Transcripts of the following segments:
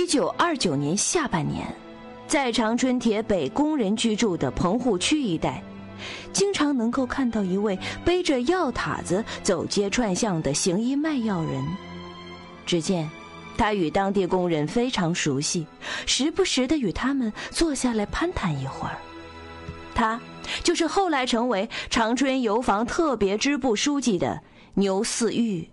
1929年下半年，在长春铁北工人居住的棚户区一带，经常能够看到一位背着药塔子走街串巷的行医卖药人。只见他与当地工人非常熟悉，时不时地与他们坐下来攀谈一会儿。他就是后来成为长春油坊特别支部书记的牛嗣玉。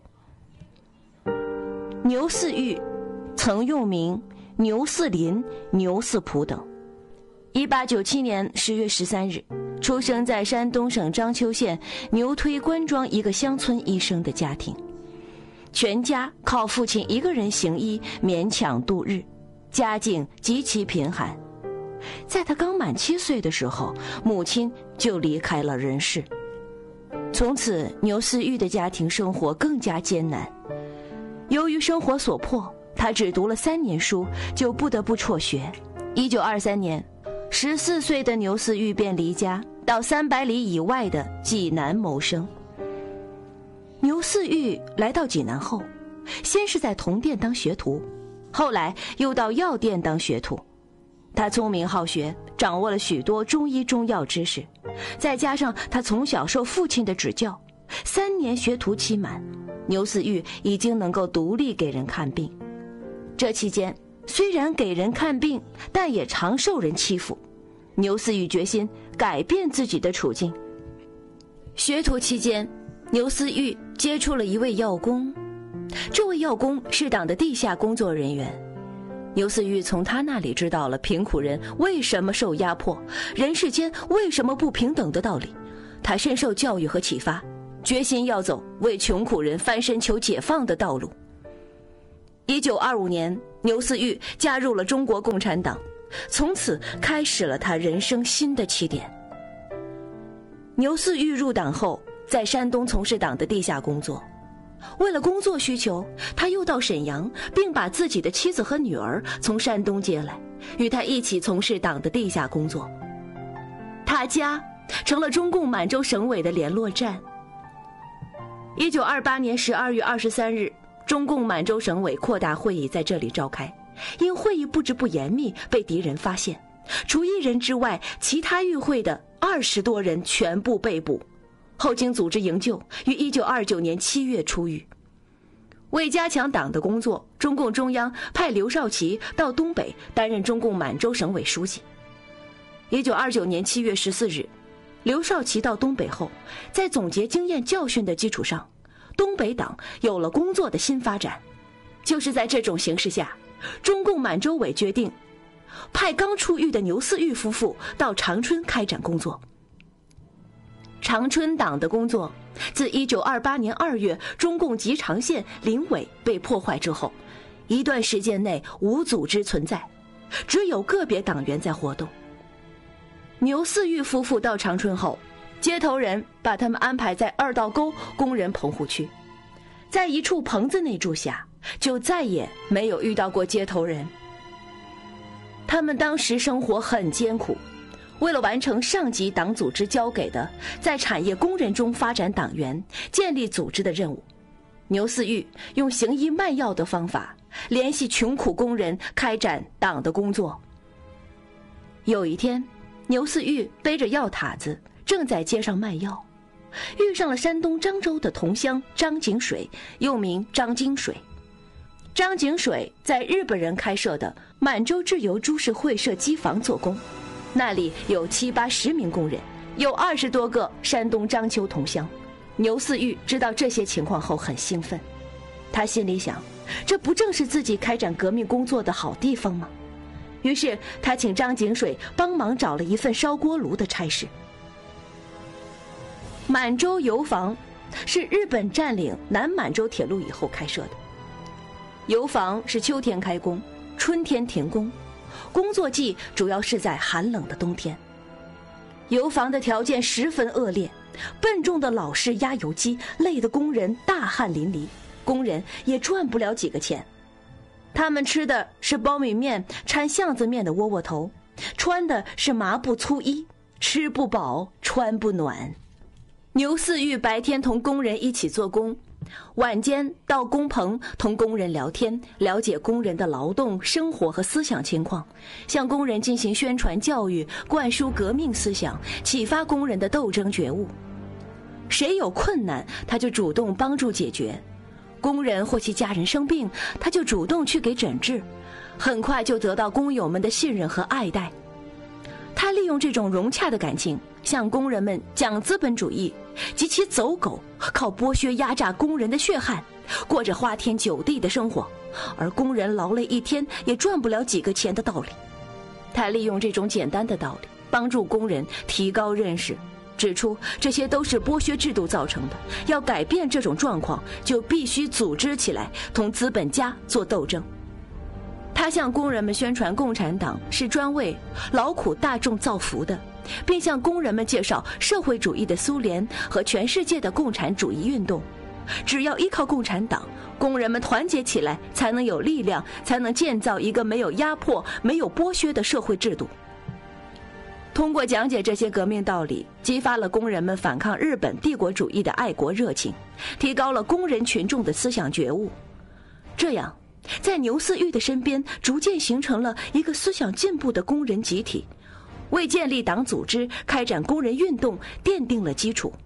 牛嗣玉曾用名牛嗣林、牛嗣普等。1897年10月13日，出生在山东省章丘县牛推关庄一个乡村医生的家庭。全家靠父亲一个人行医勉强度日，家境极其贫寒。在他刚满7岁的时候，母亲就离开了人世。从此，牛嗣玉的家庭生活更加艰难。由于生活所迫，他只读了3年书，就不得不辍学。1923年，14岁的牛嗣玉便离家，到300里以外的济南谋生。牛嗣玉来到济南后，先是在铜店当学徒，后来又到药店当学徒。他聪明好学，掌握了许多中医中药知识，再加上他从小受父亲的指教，3年学徒期满，牛嗣玉已经能够独立给人看病。这期间虽然给人看病，但也常受人欺负。牛嗣玉决心改变自己的处境。学徒期间，牛嗣玉接触了一位药工，这位药工是党的地下工作人员。牛嗣玉从他那里知道了贫苦人为什么受压迫，人世间为什么不平等的道理。他深受教育和启发，决心要走为穷苦人翻身求解放的道路。1925年，牛嗣玉加入了中国共产党，从此开始了他人生新的起点。牛嗣玉入党后，在山东从事党的地下工作。为了工作需求，他又到沈阳，并把自己的妻子和女儿从山东接来，与他一起从事党的地下工作。他家成了中共满洲省委的联络站。1928年12月23日，中共满洲省委扩大会议在这里召开，因会议布置不严密，被敌人发现，除1人之外，其他与会的20多人全部被捕。后经组织营救，于1929年7月出狱。为加强党的工作，中共中央派刘少奇到东北担任中共满洲省委书记。1929年7月14日，刘少奇到东北后，在总结经验教训的基础上，东北党有了工作的新发展。就是在这种形势下，中共满洲委决定派刚出狱的牛嗣玉夫妇到长春开展工作。长春党的工作自1928年2月中共吉长县临委被破坏之后，一段时间内无组织存在，只有个别党员在活动。牛嗣玉夫妇到长春后，接头人把他们安排在2道沟工人棚户区，在一处棚子内住下，就再也没有遇到过接头人。他们当时生活很艰苦，为了完成上级党组织交给的在产业工人中发展党员、建立组织的任务，牛嗣玉用行医卖药的方法联系穷苦工人开展党的工作。有一天，牛嗣玉背着药塔子正在街上卖药，遇上了山东漳州的同乡张景水，又名张金水。张景水在日本人开设的满洲制油株式会社机房做工，那里有7、80名工人，有20多个山东章丘同乡。牛嗣玉知道这些情况后很兴奋，他心里想，这不正是自己开展革命工作的好地方吗？于是他请张景水帮忙找了一份烧锅炉的差事。满洲油坊是日本占领南满洲铁路以后开设的，油坊是秋天开工，春天停工，工作季主要是在寒冷的冬天。油坊的条件十分恶劣，笨重的老式压油机累得工人大汗淋漓，工人也赚不了几个钱。他们吃的是苞米面掺巷子面的窝窝头，穿的是麻布粗衣，吃不饱穿不暖。牛嗣玉白天同工人一起做工， 晚间到工棚同工人聊天，了解工人的劳动、生活和思想情况，向工人进行宣传教育，灌输革命思想，启发工人的斗争觉悟。谁有困难，他就主动帮助解决；工人或其家人生病，他就主动去给诊治，很快就得到工友们的信任和爱戴。他利用这种融洽的感情，向工人们讲资本主义及其走狗靠剥削压榨工人的血汗，过着花天酒地的生活，而工人劳累一天也赚不了几个钱的道理。他利用这种简单的道理，帮助工人提高认识，指出这些都是剥削制度造成的，要改变这种状况，就必须组织起来，同资本家做斗争。他向工人们宣传共产党是专为劳苦大众造福的，并向工人们介绍社会主义的苏联和全世界的共产主义运动。只要依靠共产党，工人们团结起来，才能有力量，才能建造一个没有压迫、没有剥削的社会制度。通过讲解这些革命道理，激发了工人们反抗日本帝国主义的爱国热情，提高了工人群众的思想觉悟。这样，在牛嗣玉的身边逐渐形成了一个思想进步的工人集体，为建立党组织、开展工人运动奠定了基础。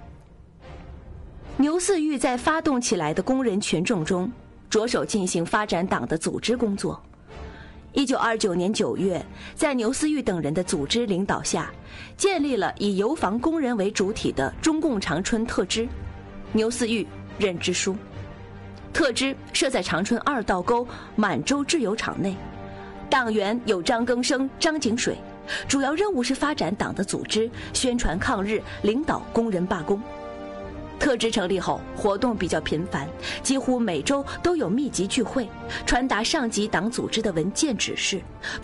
牛嗣玉在发动起来的工人群众中，着手进行发展党的组织工作。1929年9月，在牛嗣玉等人的组织领导下，建立了以油房工人为主体的中共长春特支，牛嗣玉任支书。特支设在长春2道沟满洲制油厂内，党员有张庚生、张景水，主要任务是发展党的组织，宣传抗日，领导工人罢工。特支成立后，活动比较频繁，几乎每周都有密集聚会，传达上级党组织的文件指示，